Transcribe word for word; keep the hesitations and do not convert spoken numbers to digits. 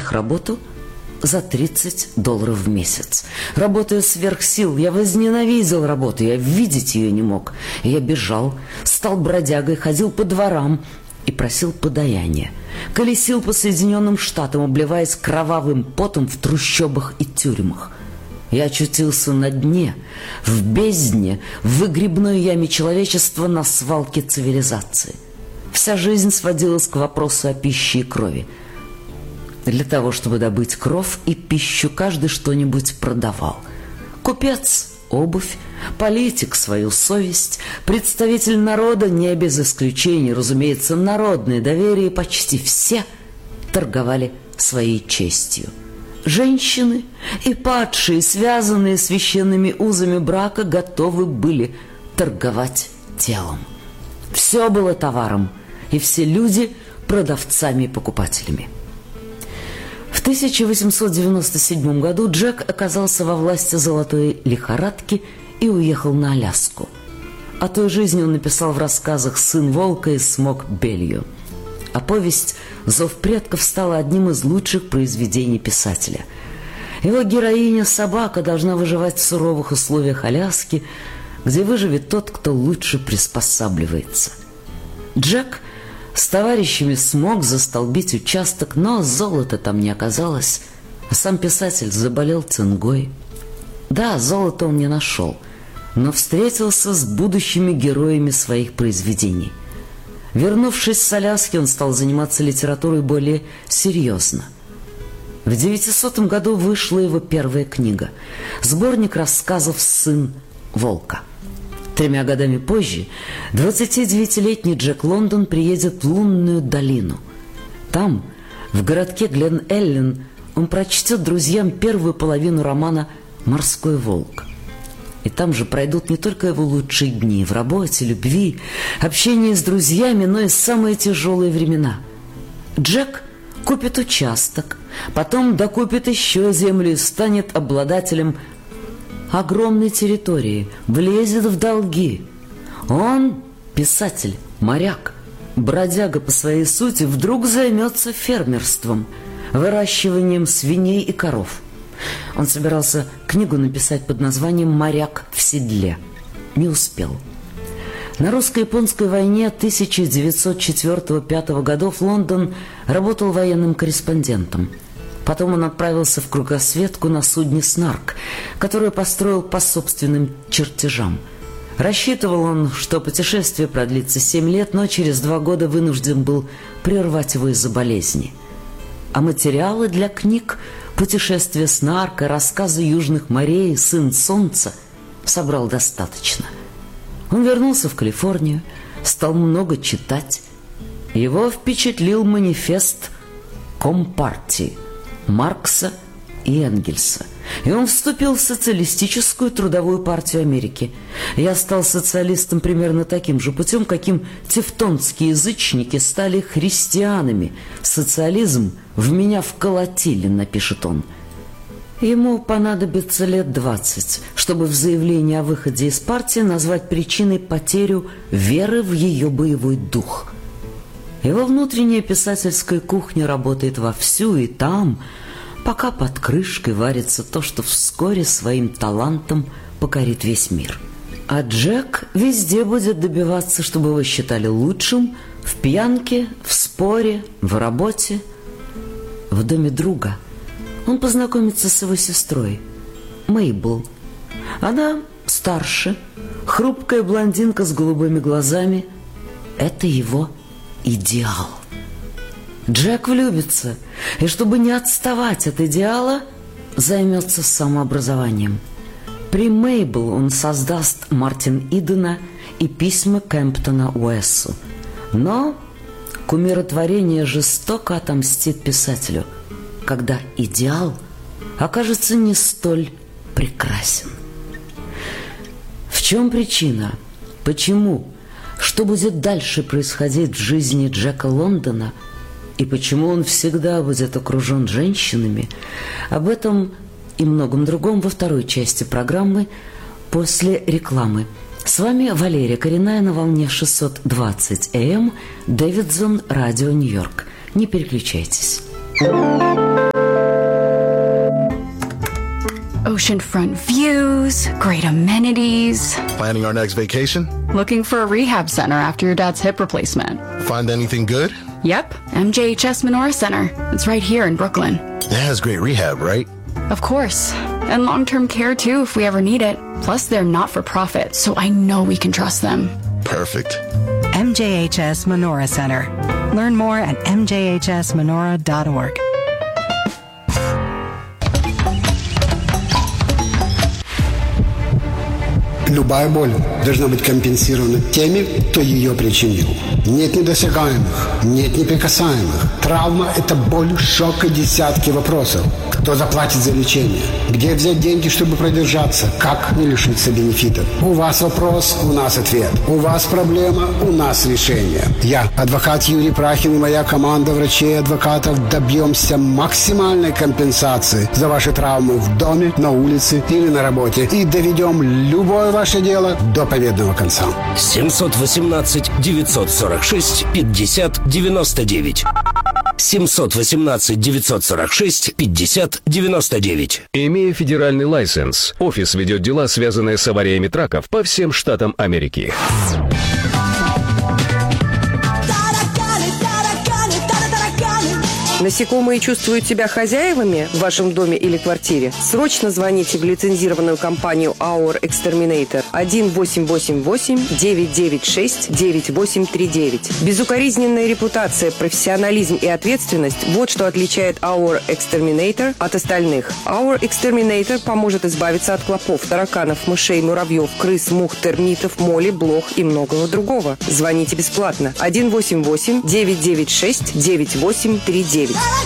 их работу за тридцать долларов в месяц. Работая сверх сил, я возненавидел работу, я видеть ее не мог. Я бежал, стал бродягой, ходил по дворам и просил подаяния. Колесил по Соединенным Штатам, обливаясь кровавым потом в трущобах и тюрьмах. Я очутился на дне, в бездне, в выгребной яме человечества на свалке цивилизации. Вся жизнь сводилась к вопросу о пище и крови. Для того, чтобы добыть кровь и пищу, каждый что-нибудь продавал. Купец – обувь, политик – свою совесть, представитель народа, не без исключения, разумеется, народное доверие, почти все торговали своей честью. Женщины и падшие, связанные священными узами брака, готовы были торговать телом. Все было товаром, и все люди – продавцами и покупателями. В тысяча восемьсот девяносто седьмом году Джек оказался во власти золотой лихорадки и уехал на Аляску. О той жизни он написал в рассказах «Сын волка» и «Смок Белью». А повесть «Зов предков» стала одним из лучших произведений писателя. Его героиня собака должна выживать в суровых условиях Аляски, где выживет тот, кто лучше приспосабливается. Джек с товарищами смог застолбить участок, но золота там не оказалось, а сам писатель заболел цингой. Да, золото он не нашел, но встретился с будущими героями своих произведений. Вернувшись с Аляски, он стал заниматься литературой более серьезно. В девятисотом году вышла его первая книга – сборник рассказов «Сын волка». Тремя годами позже двадцатидевятилетний Джек Лондон приедет в лунную долину. Там, в городке Глен-Эллен, он прочтет друзьям первую половину романа «Морской волк». И там же пройдут не только его лучшие дни в работе, любви, общении с друзьями, но и самые тяжелые времена. Джек купит участок, потом докупит еще землю и станет обладателем огромной территории, влезет в долги. Он, писатель, моряк, бродяга по своей сути, вдруг займется фермерством, выращиванием свиней и коров. Он собирался книгу написать под названием «Моряк в седле». Не успел. На русско-японской войне тысяча девятьсот четвёртого — пятого годов Лондон работал военным корреспондентом. Потом он отправился в кругосветку на судне «Снарк», которое построил по собственным чертежам. Рассчитывал он, что путешествие продлится семь лет, но через два года вынужден был прервать его из-за болезни. А материалы для книг «Путешествие Снарка», «Рассказы южных морей», «Сын солнца» собрал достаточно. Он вернулся в Калифорнию, стал много читать. Его впечатлил манифест Компартии Маркса и Энгельса, и он вступил в социалистическую трудовую партию Америки. Я стал социалистом примерно таким же путем, каким тевтонские язычники стали христианами. Социализм в меня вколотили, напишет он. Ему понадобится лет двадцать, чтобы в заявлении о выходе из партии назвать причиной потерю веры в ее боевой дух. Его внутренняя писательская кухня работает вовсю, и там, пока под крышкой варится то, что вскоре своим талантом покорит весь мир. А Джек везде будет добиваться, чтобы его считали лучшим в пьянке, в споре, в работе. В доме друга он познакомится с его сестрой, Мейбл. Она старше, хрупкая блондинка с голубыми глазами. Это его идеал. Джек влюбится, и чтобы не отставать от идеала, займется самообразованием. При Мейбл он создаст Мартин Идена и письма Кэмптона Уэссу. Но к умиротворению жестоко отомстит писателю, когда идеал окажется не столь прекрасен. В чем причина? Почему? Что будет дальше происходить в жизни Джека Лондона? И почему он всегда будет окружен женщинами? Об этом и многом другом во второй части программы после рекламы. С вами Валерия Коренная на волне шестьсот двадцать эй эм, Дэвидсон, Радио Нью-Йорк. Не переключайтесь. Oceanfront views, great amenities. Planning our next vacation? Looking for a rehab center after your dad's hip replacement. Find anything good? Yep, M J H S Menorah Center. It's right here in Brooklyn. It has great rehab, right? Of course. And long-term care too if we ever need it. Plus they're not-for-profit, so I know we can trust them. Perfect. M J H S Menorah Center. Learn more at m j h s menorah dot org. Любая боль должна быть компенсирована теми, кто ее причинил. Нет недосягаемых, нет неприкасаемых. Травма – это боль, шок и десятки вопросов. Кто заплатит за лечение? Где взять деньги, чтобы продержаться? Как не лишиться бенефитов? У вас вопрос, у нас ответ. У вас проблема, у нас решение. Я, адвокат Юрий Прахин и моя команда врачей и адвокатов добьемся максимальной компенсации за ваши травмы в доме, на улице или на работе. И доведем любое ваше дело до победного конца. семьсот восемнадцать девятьсот сорок шесть пятьдесят девяносто девять. семьсот восемнадцать девятьсот сорок шесть пятьдесят девяносто девять. Имея федеральный лайсенс, офис ведет дела, связанные с авариями траков по всем штатам Америки. Насекомые чувствуют себя хозяевами в вашем доме или квартире? Срочно звоните в лицензированную компанию Our Exterminator один восемь восемь восемь девять девять шесть девять восемь три девять. Безукоризненная репутация, профессионализм и ответственность – вот что отличает Our Exterminator от остальных. Our Exterminator поможет избавиться от клопов, тараканов, мышей, муравьев, крыс, мух, термитов, моли, блох и многого другого. Звоните бесплатно один восемь восемь девять девять шесть девять восемь три девять.